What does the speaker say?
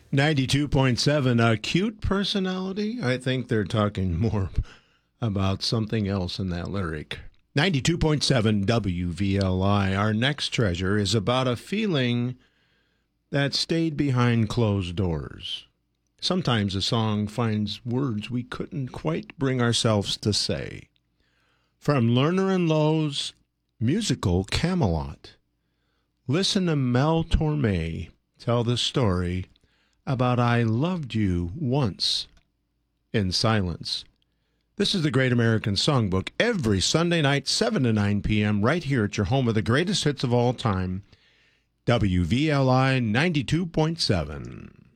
92.7, a cute personality? I think they're talking more about something else in that lyric. 92.7 WVLI. Our next treasure is about a feeling that stayed behind closed doors. Sometimes a song finds words we couldn't quite bring ourselves to say. From Lerner and Lowe's musical Camelot, listen to Mel Torme tell the story about I Loved You Once in Silence. This is the Great American Songbook every Sunday night, 7 to 9 p.m., right here at your home of the greatest hits of all time, WVLI 92.7.